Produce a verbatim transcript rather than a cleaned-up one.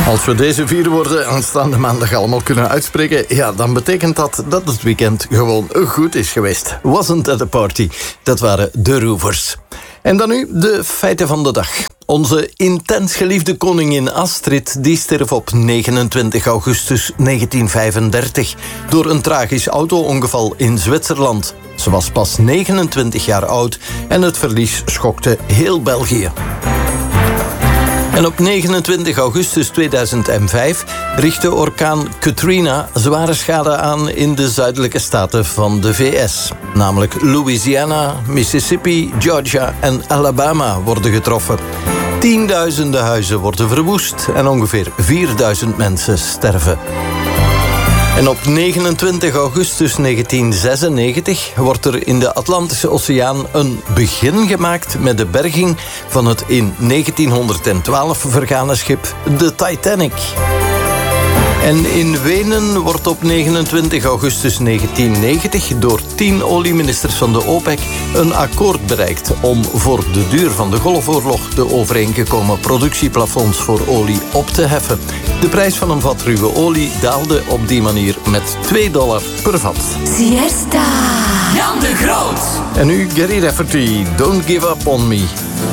Als we deze vier woorden aanstaande maandag allemaal kunnen uitspreken, ja, dan betekent dat dat het weekend gewoon goed is geweest. Wasn't at a party. Dat waren de Roovers. En dan nu de feiten van de dag. Onze intens geliefde koningin Astrid die stierf op negenentwintig augustus negentien vijfendertig... door een tragisch auto-ongeval in Zwitserland. Ze was pas negenentwintig jaar oud en het verlies schokte heel België. En op negenentwintig augustus tweeduizend vijf richtte orkaan Katrina zware schade aan in de zuidelijke staten van de V S. Namelijk Louisiana, Mississippi, Georgia en Alabama worden getroffen. Tienduizenden huizen worden verwoest en ongeveer vierduizend mensen sterven. En op negenentwintig augustus negentien zesennegentig wordt er in de Atlantische Oceaan een begin gemaakt met de berging van het in negentienhonderdtwaalf vergane schip de Titanic. En in Wenen wordt op negenentwintig augustus negentien negentig door tien olieministers van de OPEC een akkoord bereikt om voor de duur van de Golfoorlog de overeengekomen productieplafonds voor olie op te heffen. De prijs van een vat ruwe olie daalde op die manier met twee dollar per vat. Siesta. Jan de Groot. En nu Gary Rafferty, Don't Give Up On Me.